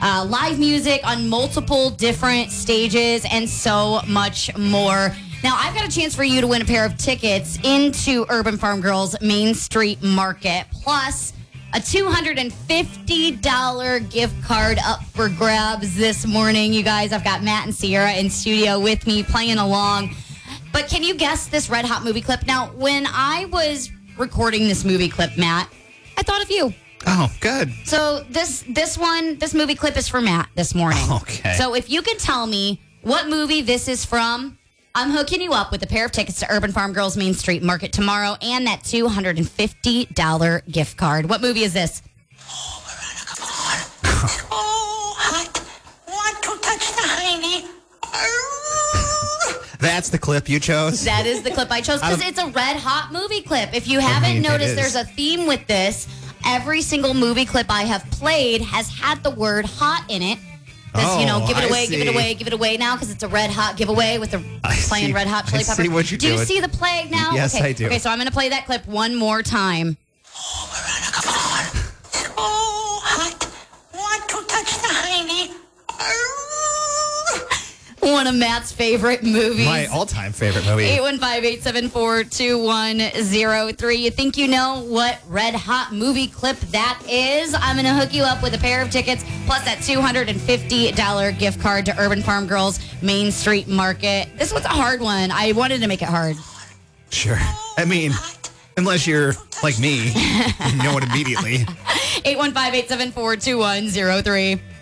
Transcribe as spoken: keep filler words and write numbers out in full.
uh, live music on multiple different stages, and so much more. Now, I've got a chance for you to win a pair of tickets into Urban Farm Girls Main Street Market, plus a two hundred fifty dollars gift card up for grabs this morning. You guys, I've got Matt and Sierra in studio with me playing along. But can you guess this Red Hot movie clip? Now, when I was recording this movie clip, Matt, I thought of you. Oh, good. So this this one, this movie clip is for Matt this morning. Okay. So if you could tell me what movie this is from, I'm hooking you up with a pair of tickets to Urban Farm Girls Main Street Market tomorrow and that two hundred fifty dollars gift card. What movie is this? Oh, Miranda, come on. Oh, hot. Want to touch the hiney. That's the clip you chose? That is the clip I chose because it's a Red Hot movie clip. If you haven't I mean, noticed, it is. there's a theme with this. Every single movie clip I have played has had the word hot in it. Because, you know, Oh, give it I away, give it see. away, give it away now because it's a Red Hot giveaway with the I playing see. Red Hot Chili I Peppers. see what you're do you doing. see the play now? Yes, okay. I do. Okay, so I'm going to play that clip one more time. Oh, Miranda, come on. Oh, hot. Want to touch the hiney. One of Matt's favorite movies. My all-time favorite movie. eight one five, eight seven four, two one zero three. You think you know what Red Hot movie clip that is? I'm going to hook you up with a pair of tickets plus that two hundred fifty dollars gift card to Urban Farm Girls Main Street Market. This was a hard one. I wanted to make it hard. Sure. I mean, unless you're like me, you know it immediately. eight one five, eight seven four, two one zero three.